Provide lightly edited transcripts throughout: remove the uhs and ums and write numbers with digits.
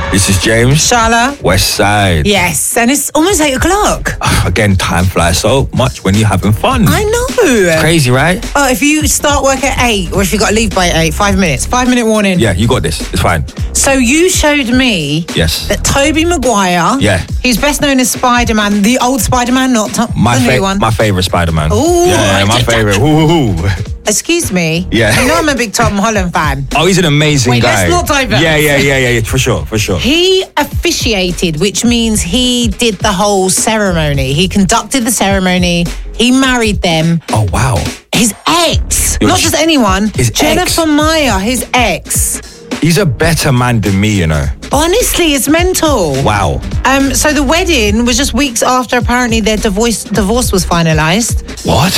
This is James. Shala. West Side. Yes, and it's almost 8 o'clock. Again, time flies so much when you're having fun. I know. Crazy, right? Oh, if you start work at 8, or if you got to leave by 8, 5 minutes. 5-minute warning. Yeah, you got this. It's fine. So you showed me that Tobey Maguire, who's best known as Spider-Man, the old Spider-Man, not the new one. My favourite Spider-Man. Ooh. Yeah, my favourite. Ooh. Excuse me. Yeah. You know I'm a big Tom Holland fan. Oh, he's an amazing guy. Let's not divert. Yeah, for sure. He officiated, which means he did the whole ceremony. He conducted the ceremony. He married them. Oh, wow. His ex. Not just anyone. His Jennifer Meyer, his ex. He's a better man than me, you know. Honestly, it's mental. Wow. So the wedding was just weeks after apparently their divorce was finalised. What?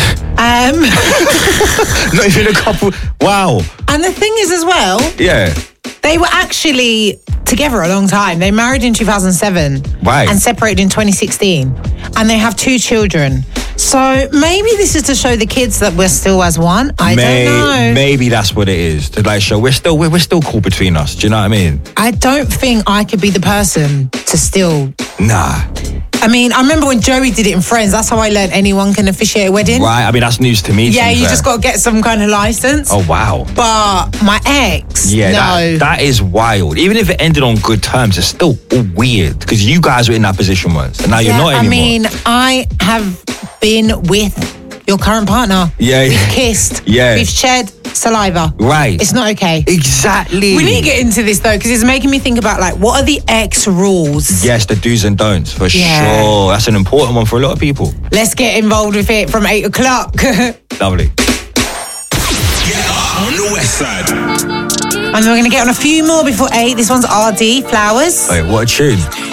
Not even a couple. Wow. And the thing is as well. Yeah. They were actually together a long time. They married in 2007. Right. And separated in 2016. And they have 2 children. So maybe this is to show the kids that we're still as one. I don't know. Maybe that's what it is. To like show we're still cool between us. Do you know what I mean? I don't think I could be the person to still... Nah. I mean, I remember when Joey did it in Friends. That's how I learned anyone can officiate a wedding. Right. I mean, that's news to me. Yeah, you just got to get some kind of license. Oh, wow. But my ex, yeah, no. That is wild. Even if it ended on good terms, it's still weird because you guys were in that position once and now you're not anymore. I mean, I have been with your current partner. Yeah. We've kissed. Yeah. We've shared saliva. Right. It's not okay. Exactly. We need to get into this though, because it's making me think about like, what are the ex rules? Yes, the do's and don'ts for sure. That's an important one for a lot of people. Let's get involved with it from 8 o'clock. Lovely. Get up on the West Side. And we're going to get on a few more before 8. This one's RD, Flowers. Wait, what a tune.